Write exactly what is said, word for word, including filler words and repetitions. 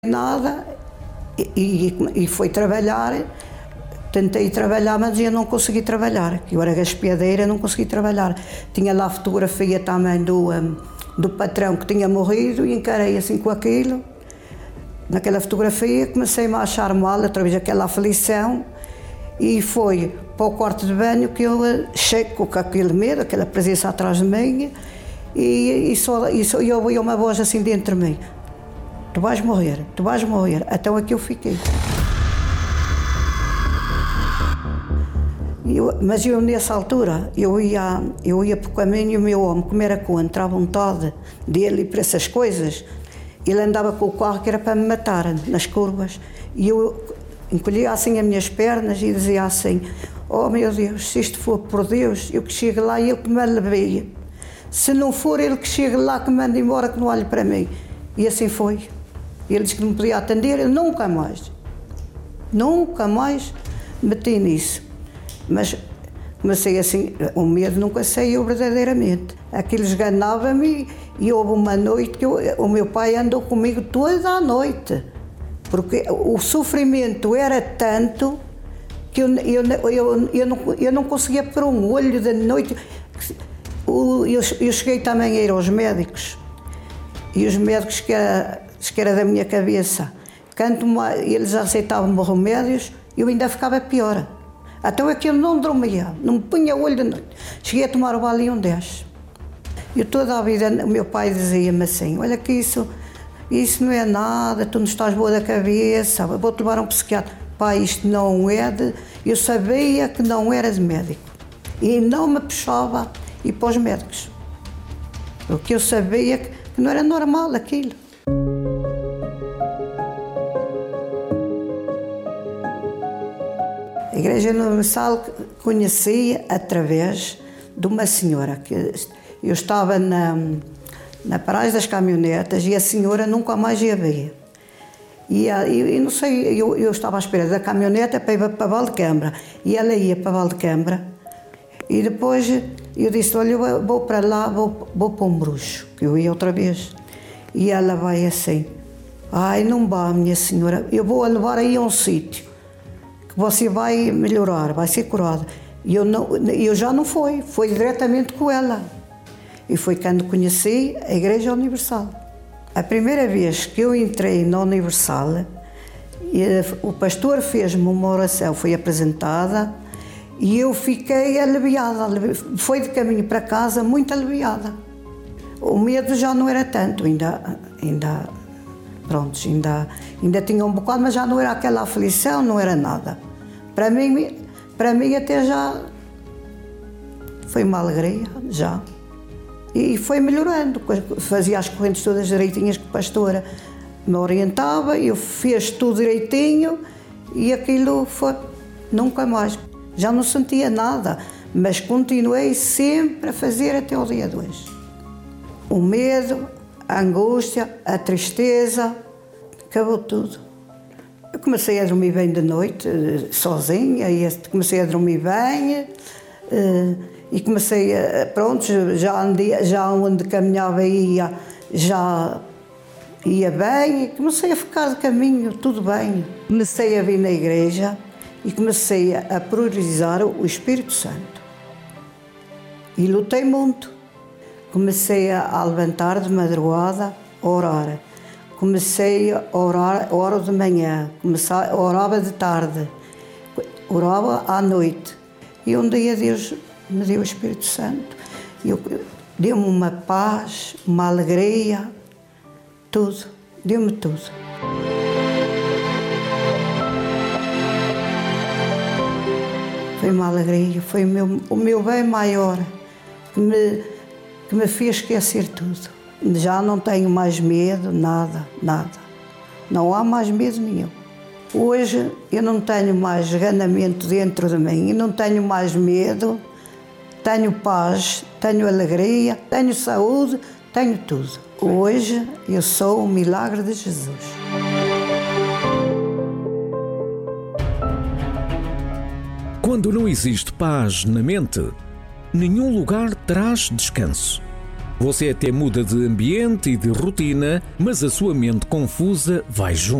Nada, e, e, e foi trabalhar. Tentei trabalhar, mas eu não consegui trabalhar. Eu era gaspiadeira, não consegui trabalhar. Tinha lá a fotografia também do, um, do patrão que tinha morrido e encarei assim com aquilo. Naquela fotografia comecei-me a achar mal, outra vez aquela aflição, e foi para o quarto de banho que eu checo com aquele medo, aquela presença atrás de mim, e, e, só, e, só, e eu ouvi uma voz assim dentro de mim: tu vais morrer, tu vais morrer. Então aqui eu fiquei. Eu, mas eu nessa altura, eu ia, eu ia por caminho e o meu homem, como era contra a vontade dele para essas coisas, ele andava com o carro que era para me matar nas curvas, e eu encolhia assim as minhas pernas e dizia assim: oh meu Deus, se isto for por Deus, eu que chegue lá e eu que me levei. Se não for ele que chegue lá, que me mande embora, que não olhe para mim. E assim foi. Ele disse que não podia atender, eu nunca mais, nunca mais meti nisso. Mas comecei assim, o medo nunca saiu verdadeiramente. Aquilo esganava-me, e houve uma noite que eu, o meu pai andou comigo toda a noite, porque o sofrimento era tanto que eu, eu, eu, eu, não, eu não conseguia pôr um olho da noite. Eu, eu cheguei também a ir aos médicos, e os médicos que era, que era da minha cabeça, quanto mais eles aceitavam remédios, eu ainda ficava pior. Então é que eu não dormia, não me punha o olho de noite. Cheguei a tomar o Valium dez. Eu toda a vida, o meu pai dizia-me assim: olha que isso, isso não é nada, tu não estás boa da cabeça, vou-te levar a um psiquiatra. Pai, isto não é de... Eu sabia que não era de médico. E não me puxava ir para os médicos. Porque eu sabia que não era normal aquilo. A Igreja Universal conheci através de uma senhora, que eu estava na, na paragem das caminhonetas e a senhora nunca mais ia ver. E, e não sei, eu, eu estava à espera da caminhoneta para ir para Valdecambra, e ela ia para Valdecambra, e depois eu disse: olha, eu vou para lá, vou, vou para um bruxo, que eu ia outra vez. E ela vai assim: ai, não vá, minha senhora, eu vou a levar aí a um sítio que você vai melhorar, vai ser curada. E eu, não, eu já não fui, foi diretamente com ela. E foi quando conheci a Igreja Universal. A primeira vez que eu entrei na Universal, o pastor fez-me uma oração, foi apresentada, e eu fiquei aliviada. Foi de caminho para casa muito aliviada. O medo já não era tanto, ainda... ainda Pronto, ainda, ainda tinha um bocado, mas já não era aquela aflição, não era nada. Para mim, para mim até já foi uma alegria, já. E foi melhorando, fazia as correntes todas direitinhas que a pastora me orientava, eu fiz tudo direitinho e aquilo foi, nunca mais. Já não sentia nada, mas continuei sempre a fazer até o dia de hoje. O medo, a angústia, a tristeza, acabou tudo. Eu comecei a dormir bem de noite, sozinha, e comecei a dormir bem, e comecei a, pronto, já, andei, já onde caminhava ia, já ia bem, e comecei a ficar de caminho, tudo bem. Comecei a vir na igreja e comecei a priorizar o Espírito Santo. E lutei muito. Comecei a levantar de madrugada, a orar. Comecei a orar, oro de manhã, comecei, orava de tarde, orava à noite. E um dia Deus me deu o Espírito Santo. Deu-me uma paz, uma alegria, tudo. Deu-me tudo. Foi uma alegria, foi o meu, o meu bem maior, que me... que me fez esquecer tudo. Já não tenho mais medo, nada, nada. Não há mais medo nenhum. Hoje eu não tenho mais esganamento dentro de mim, eu não tenho mais medo, tenho paz, tenho alegria, tenho saúde, tenho tudo. Hoje eu sou o milagre de Jesus. Quando não existe paz na mente, nenhum lugar traz descanso. Você até muda de ambiente e de rotina, mas a sua mente confusa vai junto.